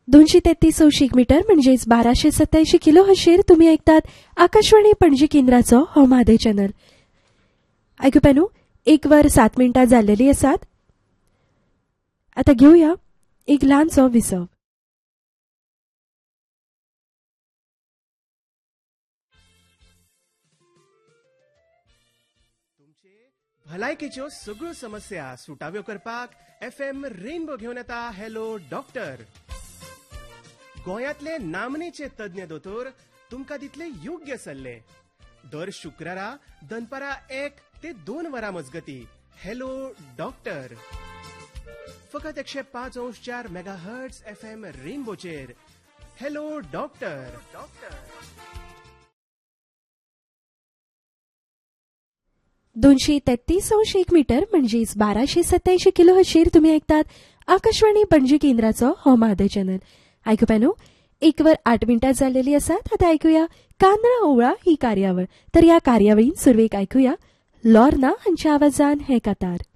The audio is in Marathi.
233 मीटर म्हणजेच 1287 किलोहर्ट्झ तुम्ही ऐकतात आकाशवाणी पणजी केंद्राचो हो म्हादय चॅनल. ऐकुप्यानो 1:07 जाल्लेली आसात. आता घेऊया एक ल्हानसो विसव. भलायकेच्यो सगळ्यो समस्या सुटाव्यो करपाक FM रेनबो घेवन येता हॅलो डॉक्टर. गोंयांतले नामनेचे तज्ञ दोतोर तुमकां दितले योग्य सल्ले. दर शुक्रारा दनपारा 1 ते 2 वरां मजगती हॅलो डॉक्टर. फकत 105.4 megahertz FM रेनबोचेर hello doctor. 233 metre म्हणजेच 1287 किलोहर्ट्झ तुम्ही ऐकतात आकाशवाणी पणजी केंद्राचो हो म्हादय चॅनल. ऐकुप्यानो 1:08 जाल्लेली आसात. आता ऐकुया कांदळा ओवळा ही कार्यावळ. तर या कार्यावळीन सुरवेक ऐकुया लॉर्ना हांच्या आवाजान हे कातार.